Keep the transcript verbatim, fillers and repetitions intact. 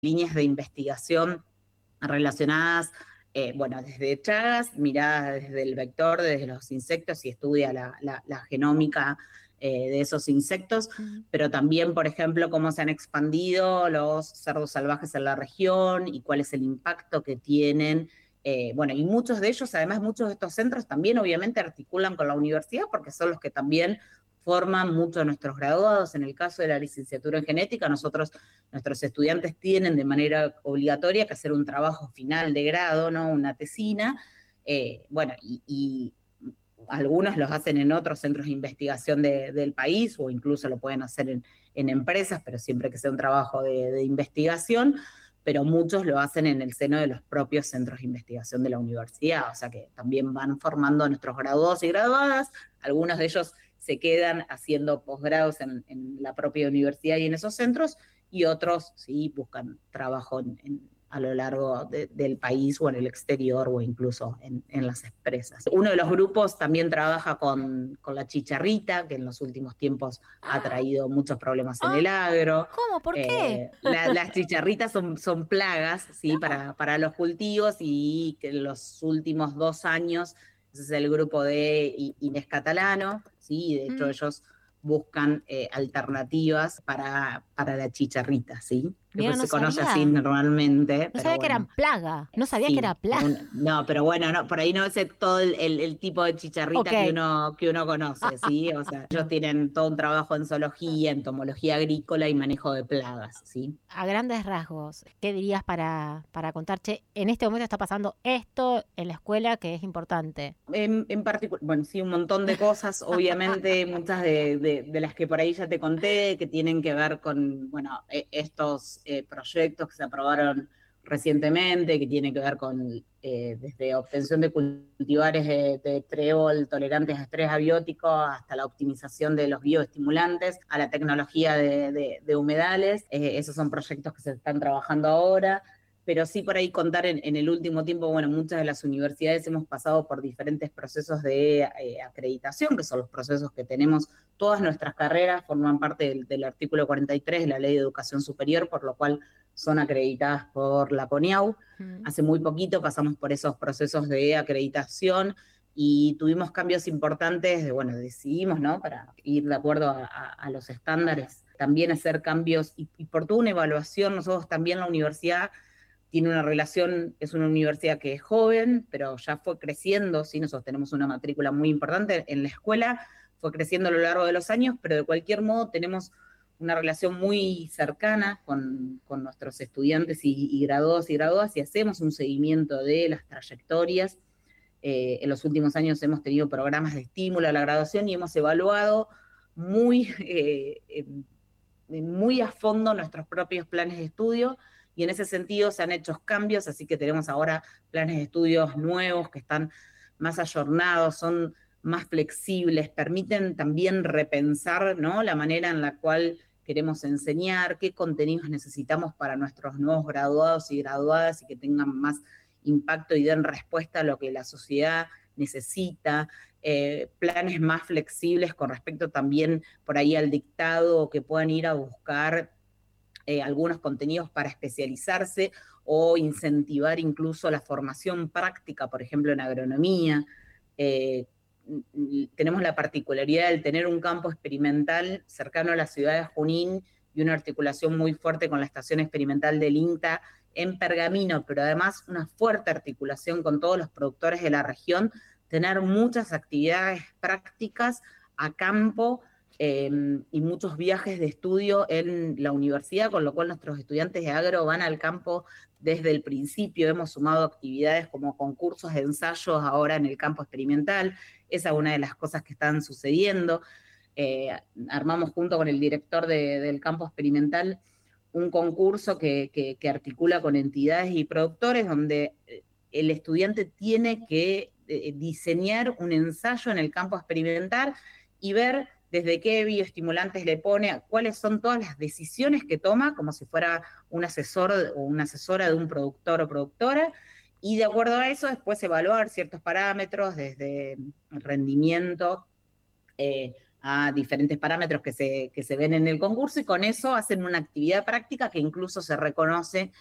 líneas de investigación relacionadas, eh, bueno, desde Chagas, mirada desde el vector, desde los insectos y estudia la, la, la genómica eh, de esos insectos, uh-huh. Pero también, por ejemplo, cómo se han expandido los cerdos salvajes en la región y cuál es el impacto que tienen. Eh, bueno, y muchos de ellos, además, muchos de estos centros también obviamente articulan con la universidad porque son los que también forman mucho a nuestros graduados. En el caso de la licenciatura en genética, nosotros, nuestros estudiantes tienen de manera obligatoria que hacer un trabajo final de grado, ¿no? Una tesina, eh, bueno, y, y algunos los hacen en otros centros de investigación de, del país o incluso lo pueden hacer en, en empresas, pero siempre que sea un trabajo de, de investigación, pero muchos lo hacen en el seno de los propios centros de investigación de la universidad, o sea que también van formando a nuestros graduados y graduadas, algunos de ellos se quedan haciendo posgrados en, en la propia universidad y en esos centros, y otros sí buscan trabajo en, en, a lo largo de, del país o en el exterior o incluso en, en las empresas. Uno de los grupos también trabaja con, con la chicharrita, que en los últimos tiempos ah, ha traído muchos problemas ah, en el agro. ¿Cómo? ¿Por qué? Eh, la, las chicharritas son, son plagas, ¿sí? No. para, para los cultivos, y que en los últimos dos años, ese es el grupo de Inés Catalano, ¿sí? De hecho, mm. ellos buscan eh, alternativas para, para la chicharrita, ¿sí? Que Mira, pues no se conoce sabía. así normalmente. No pero sabía bueno, que eran plaga. No sabía sí, que era plaga. un, no, pero bueno, no, por ahí no es todo el, el, el tipo de chicharrita Okay. que uno, que uno conoce, ¿sí? O sea, ellos tienen todo un trabajo en zoología, entomología agrícola y manejo de plagas, ¿sí? A grandes rasgos, ¿qué dirías para, para contar, che, en este momento está pasando esto en la escuela que es importante? En, en particular, bueno, sí, un montón de cosas, obviamente, muchas de, de, de las que por ahí ya te conté, que tienen que ver con, bueno, estos eh, proyectos que se aprobaron recientemente, que tienen que ver con eh, desde obtención de cultivares de, de trébol tolerantes a estrés abiótico hasta la optimización de los bioestimulantes, a la tecnología de, de, de humedales. Eh, esos son proyectos que se están trabajando ahora. Pero sí por ahí contar en, en el último tiempo, bueno, muchas de las universidades hemos pasado por diferentes procesos de eh, acreditación, que son los procesos que tenemos, todas nuestras carreras forman parte del, del artículo cuarenta y tres de la Ley de Educación Superior, por lo cual son acreditadas por la CONIAU. Mm. Hace muy poquito pasamos por esos procesos de acreditación y tuvimos cambios importantes, de, bueno, decidimos, ¿no?, para ir de acuerdo a, a, a los estándares, también hacer cambios, y, y por toda una evaluación, nosotros también la universidad tiene una relación, es una universidad que es joven, pero ya fue creciendo, ¿sí? Nosotros tenemos una matrícula muy importante en la escuela, fue creciendo a lo largo de los años, pero de cualquier modo tenemos una relación muy cercana con, con nuestros estudiantes y, y graduados y graduadas, y hacemos un seguimiento de las trayectorias. Eh, en los últimos años hemos tenido programas de estímulo a la graduación y hemos evaluado muy, eh, eh, muy a fondo nuestros propios planes de estudio, y en ese sentido se han hecho cambios, así que tenemos ahora planes de estudios nuevos que están más ayornados, son más flexibles, permiten también repensar, ¿no?, la manera en la cual queremos enseñar, qué contenidos necesitamos para nuestros nuevos graduados y graduadas y que tengan más impacto y den respuesta a lo que la sociedad necesita, eh, planes más flexibles con respecto también por ahí al dictado, que puedan ir a buscar eh, algunos contenidos para especializarse o incentivar incluso la formación práctica, por ejemplo, en agronomía. Eh, tenemos la particularidad de tener un campo experimental cercano a la ciudad de Junín y una articulación muy fuerte con la estación experimental del INTA en Pergamino, pero además una fuerte articulación con todos los productores de la región, tener muchas actividades prácticas a campo eh, y muchos viajes de estudio en la universidad, con lo cual nuestros estudiantes de agro van al campo desde el principio. Hemos sumado actividades como concursos de ensayos ahora en el campo experimental. Esa es una de las cosas que están sucediendo. Eh, armamos junto con el director de, del campo experimental un concurso que, que, que articula con entidades y productores, donde el estudiante tiene que eh, diseñar un ensayo en el campo experimental y ver desde qué bioestimulantes le pone, cuáles son todas las decisiones que toma, como si fuera un asesor o una asesora de un productor o productora, y de acuerdo a eso después evaluar ciertos parámetros desde rendimiento, eh, a diferentes parámetros que se, que se ven en el concurso y con eso hacen una actividad práctica que incluso se reconoce